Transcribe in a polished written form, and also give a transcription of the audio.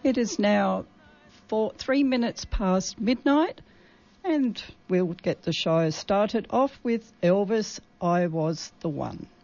It is now 3 minutes past midnight, and we'll get the show started off with Elvis, I Was the One.